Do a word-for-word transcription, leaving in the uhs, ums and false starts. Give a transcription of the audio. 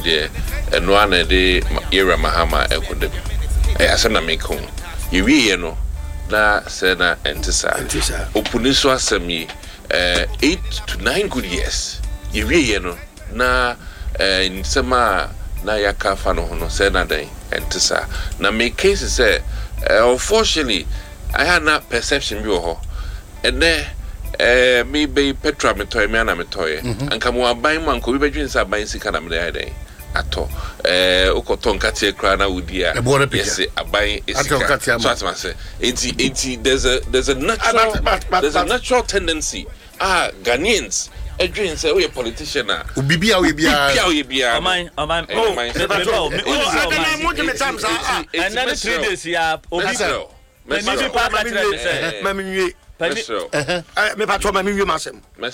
de eno ana de Yera Mahama ekodem e asem na meko yewie ye no na se na entisa opuniso asemi eh eight to nine good years yewie ye no na eh nsema na yakafa no hono se na den entisa na me case say unfortunately I had not perception bi ho ene eh me be petra me toy me ana me toy anka mo aban man ko bi bedwin sa aban sika na me dey ato eh ukoto nkate ekra na wudi a yes aban esika so atma say enti enti there's a there's a natural there's a natural tendency ah Ghanaians edwin say we politician a ubibia we bia bia we bia aman aman oh me me times ah and then three days ya obi me me pa ka tell me say me me me Mesro me pa to me me masem